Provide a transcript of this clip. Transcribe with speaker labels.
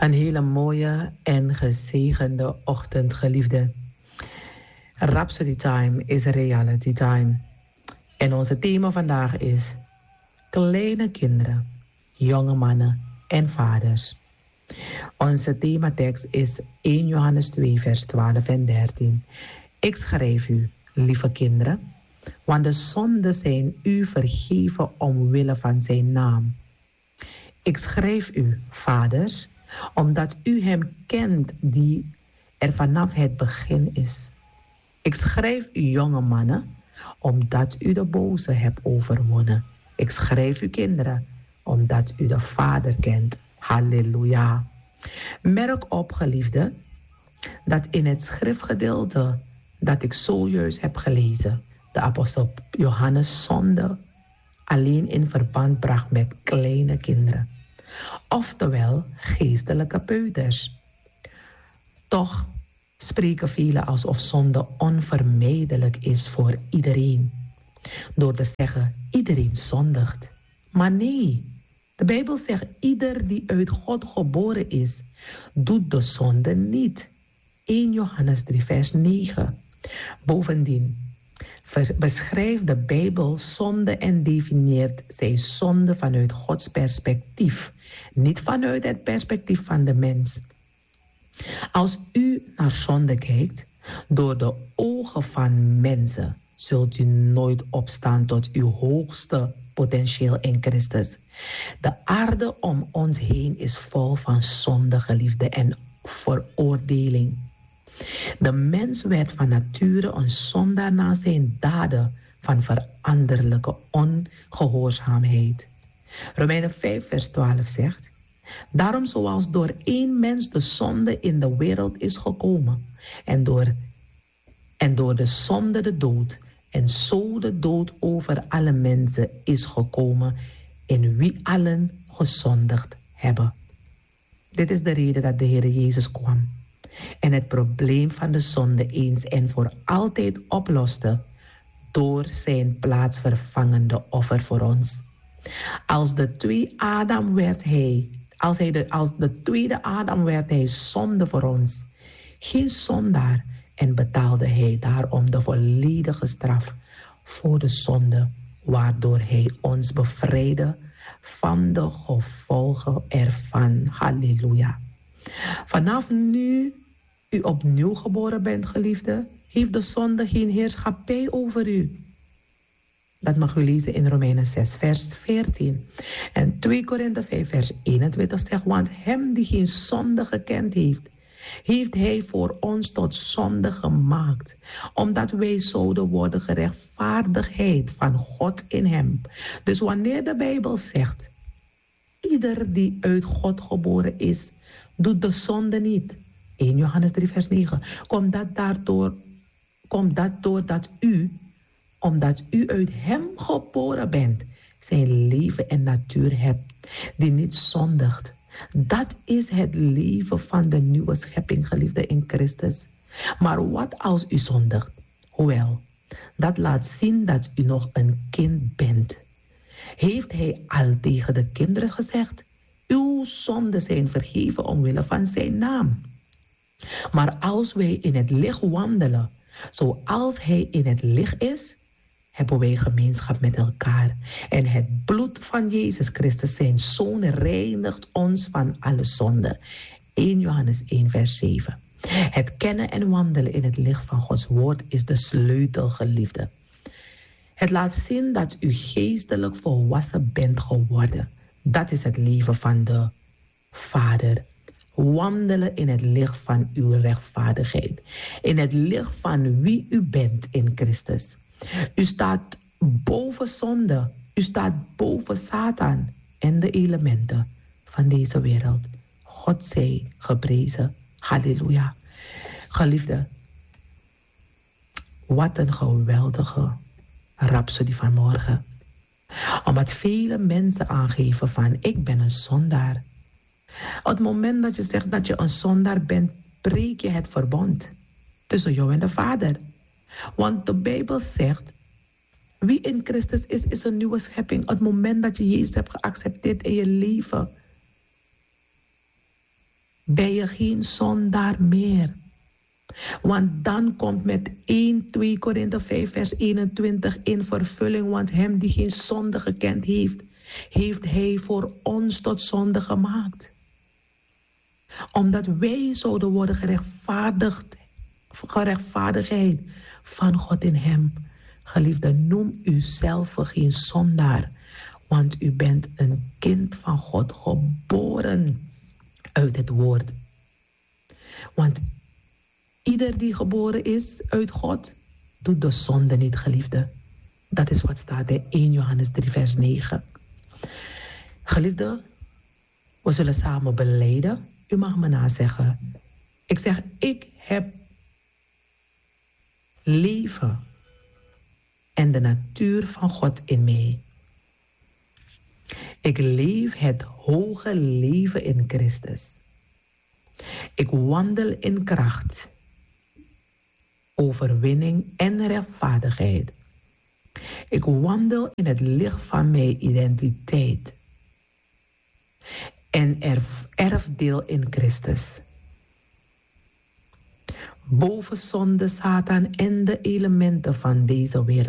Speaker 1: Een hele mooie en gezegende ochtend, geliefde. Rhapsody Time is reality time. En onze thema vandaag is kleine kinderen, jonge mannen en vaders. Onze thematekst is 1 Johannes 2 vers 12 en 13. Ik schrijf u, lieve kinderen, want de zonden zijn u vergeven omwille van zijn naam. Ik schrijf u, vaders, omdat u hem kent die er vanaf het begin is. Ik schrijf u, jonge mannen, omdat u de boze hebt overwonnen. Ik schrijf u, kinderen, omdat u de Vader kent. Halleluja. Merk op, geliefde, dat in het schriftgedeelte dat ik zojuist heb gelezen, de apostel Johannes zonde alleen in verband bracht met kleine kinderen. Oftewel geestelijke peuters. Toch spreken velen alsof zonde onvermijdelijk is voor iedereen. Door te zeggen, iedereen zondigt. Maar nee, de Bijbel zegt, ieder die uit God geboren is, doet de zonde niet. 1 Johannes 3 vers 9. Bovendien beschrijft de Bijbel zonde en definieert zij zonde vanuit Gods perspectief, niet vanuit het perspectief van de mens. Als u naar zonde kijkt door de ogen van mensen, zult u nooit opstaan tot uw hoogste potentieel in Christus. De aarde om ons heen is vol van zonde, geliefde, en veroordeling. De mens werd van nature een zondaar na zijn daden van veranderlijke ongehoorzaamheid. Romeinen 5 vers 12 zegt, daarom zoals door één mens de zonde in de wereld is gekomen en door de zonde de dood en zo de dood over alle mensen is gekomen in wie allen gezondigd hebben. Dit is de reden dat de Heer Jezus kwam en het probleem van de zonde eens en voor altijd oploste door zijn plaatsvervangende offer voor ons. Als de tweede Adam werd hij zonde voor ons. Geen zondaar en betaalde hij daarom de volledige straf voor de zonde, waardoor hij ons bevrijdde van de gevolgen ervan. Halleluja. Vanaf nu u opnieuw geboren bent, geliefde, heeft de zonde geen heerschappij over u. Dat mag u lezen in Romeinen 6 vers 14. En 2 Korinthe 5 vers 21 zegt, want hem die geen zonde gekend heeft, heeft hij voor ons tot zonde gemaakt, omdat wij zouden worden gerechtvaardigheid van God in hem. Dus wanneer de Bijbel zegt, ieder die uit God geboren is, doet de zonde niet. 1 Johannes 3 vers 9. Komt dat doordat u, omdat u uit hem geboren bent, zijn leven en natuur hebt, die niet zondigt. Dat is het leven van de nieuwe schepping, geliefde in Christus. Maar wat als u zondigt? Hoewel, dat laat zien dat u nog een kind bent. Heeft hij al tegen de kinderen gezegd, uw zonden zijn vergeven omwille van zijn naam. Maar als wij in het licht wandelen, zoals hij in het licht is, hebben wij gemeenschap met elkaar. En het bloed van Jezus Christus, zijn Zoon, reinigt ons van alle zonde. 1 Johannes 1 vers 7. Het kennen en wandelen in het licht van Gods woord is de sleutel, geliefde. Het laat zien dat u geestelijk volwassen bent geworden. Dat is het leven van de Vader. Wandelen in het licht van uw rechtvaardigheid. In het licht van wie u bent in Christus. U staat boven zonde. U staat boven Satan en de elementen van deze wereld. God zij geprezen. Halleluja. Geliefde, wat een geweldige rhapsodie van morgen. Omdat vele mensen aangeven van, ik ben een zondaar. Op het moment dat je zegt dat je een zondaar bent, breek je het verbond tussen jou en de Vader. Want de Bijbel zegt, wie in Christus is, is een nieuwe schepping. Op het moment dat je Jezus hebt geaccepteerd in je leven. ben je geen zondaar meer. Want dan komt met 2 Korinthe 5 vers 21 in vervulling. Want hem die geen zonde gekend heeft, heeft hij voor ons tot zonde gemaakt. Omdat wij zouden worden gerechtvaardigheid van God in hem. Geliefde, noem uzelf geen zondaar. Want u bent een kind van God, geboren uit het woord. Want ieder die geboren is uit God, doet de zonde niet, geliefde. Dat is wat staat in 1 Johannes 3 vers 9. Geliefde, we zullen samen belijden. U mag me nazeggen. Ik zeg, ik heb leven en de natuur van God in mij. Ik leef het hoge leven in Christus. Ik wandel in kracht, overwinning en rechtvaardigheid. Ik wandel in het licht van mijn identiteit en erfdeel in Christus. Boven zonde, Satan en de elementen van deze wereld